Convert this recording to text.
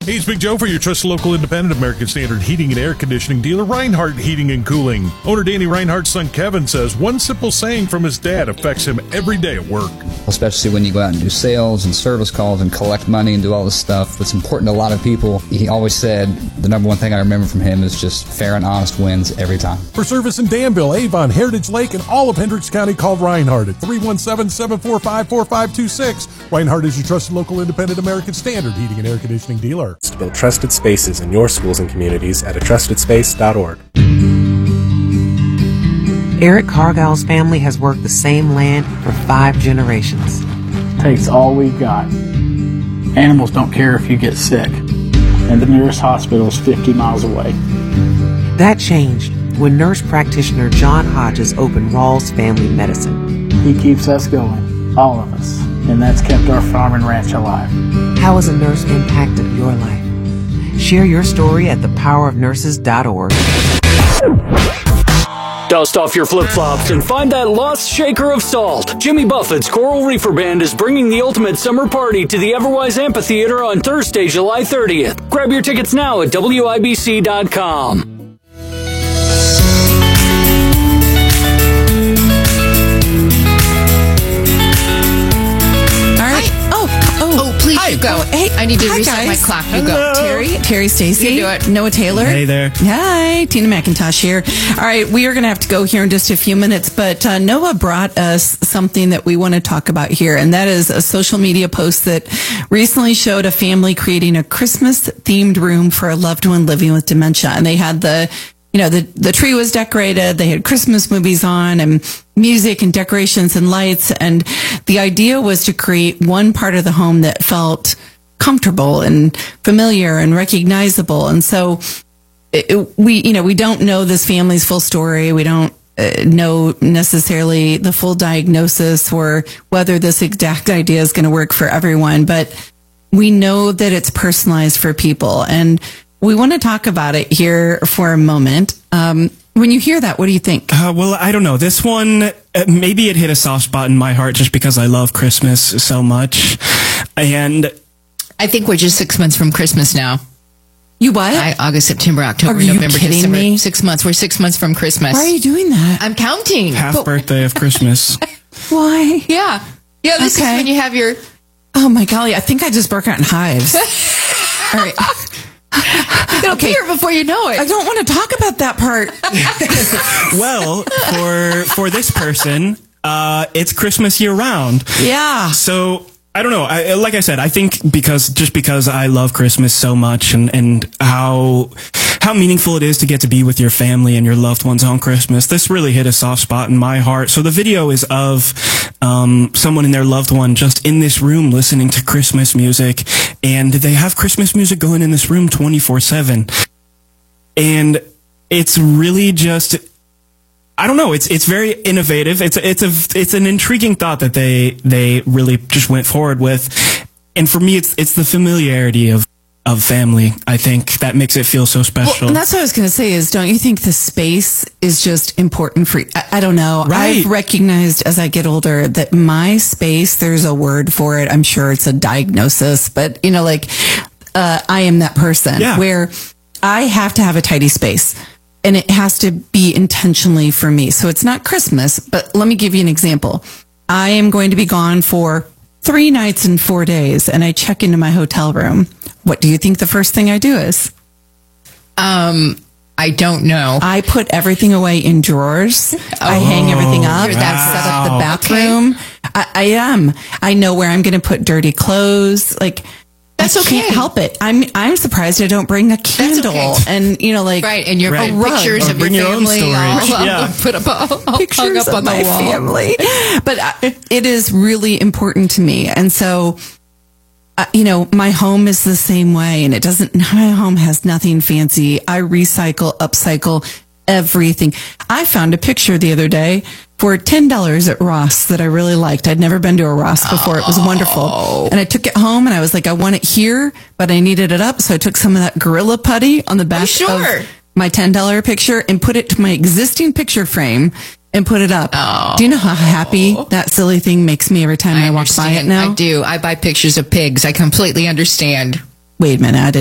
Hey, it's Big Joe for your trusted local independent American Standard heating and air conditioning dealer, Reinhardt Heating and Cooling. Owner Danny Reinhardt's son Kevin says one simple saying from his dad affects him every day at work. Especially when you go out and do sales and service calls and collect money and do all this stuff that's important to a lot of people. He always said the number one thing I remember from him is just fair and honest wins every time. For service in Danville, Avon, Heritage Lake, and all of Hendricks County, call Reinhardt at 317-745-4526. Reinhardt is your trusted local independent American Standard heating and air conditioning dealer. To build trusted spaces in your schools and communities at atrustedspace.org. Eric Cargill's family has worked the same land for 5 generations. Takes all we've got. Animals don't care if you get sick, and the nearest hospital is 50 miles away. That changed when nurse practitioner John Hodges opened Rawls Family Medicine. He keeps us going, all of us, and that's kept our farm and ranch alive. How has a nurse impacted your life? Share your story at thepowerofnurses.org. Dust off your flip-flops and find that lost shaker of salt. Jimmy Buffett's Coral Reefer Band is bringing the ultimate summer party to the Everwise Amphitheater on Thursday, July 30th. Grab your tickets now at WIBC.com. Please, you go. Hey, I need to reset my clock. You go. Terry Stacy. You do it. Noah Taylor. Hey there. Hi, Tina McIntosh here. All right, we are going to have to go here in just a few minutes, but Noah brought us something that we want to talk about here, and that is a social media post that recently showed a family creating a Christmas-themed room for a loved one living with dementia, and they had the tree was decorated, they had Christmas movies on and music and decorations and lights. And the idea was to create one part of the home that felt comfortable and familiar and recognizable. And so we don't know this family's full story. We don't know necessarily the full diagnosis or whether this exact idea is going to work for everyone, but we know that it's personalized for people. And we want to talk about it here for a moment. When you hear that, what do you think? Well, I don't know. This one, maybe it hit a soft spot in my heart just because I love Christmas so much. And I think we're just 6 months from Christmas now. You what? August, September, October, Are you November, kidding December. me? 6 months. We're 6 months from Christmas. Why are you doing that? I'm counting. Half birthday of Christmas. Why? Yeah. This is when you have your... Oh, my golly. I think I just broke out in hives. All right. It'll be here before you know it. I don't want to talk about that part. Well, for this person, it's Christmas year round. Yeah. So I don't know. Like I said, I think because I love Christmas so much and how meaningful it is to get to be with your family and your loved ones on Christmas, this really hit a soft spot in my heart. So the video is of someone and their loved one just in this room listening to Christmas music, and they have Christmas music going in this room 24/7. And it's really just, I don't know, it's very innovative. It's an intriguing thought that they really just went forward with. And for me, it's the familiarity of family, I think, that makes it feel so special. Well, and that's what I was going to say is, don't you think the space is just important for, I don't know. Right. I've recognized as I get older that my space, there's a word for it. I'm sure it's a diagnosis, but I am that person where I have to have a tidy space and it has to be intentionally for me. So it's not Christmas, but let me give you an example. I am going to be gone for 3 nights and 4 days, and I check into my hotel room. What do you think the first thing I do is? I don't know. I put everything away in drawers. I hang everything up. You're that I set up the bathroom. Okay. I know where I'm going to put dirty clothes. That's I can't help it. I'm surprised I don't bring a candle and right, and your pictures of bring your family. Your own storage. Put all pictures hung up on of my the wall. family. But it is really important to me, and so my home is the same way, and my home has nothing fancy. I recycle, upcycle everything. I found a picture the other day for $10 at Ross that I really liked. I'd never been to a Ross before. It was wonderful. And I took it home and I was like, I want it here, but I needed it up. So I took some of that Gorilla Putty on the back of my $10 picture and put it to my existing picture frame and put it up. Oh. Do you know how happy that silly thing makes me every time I walk by it now? I do. I buy pictures of pigs. I completely understand. Wait a minute. I didn't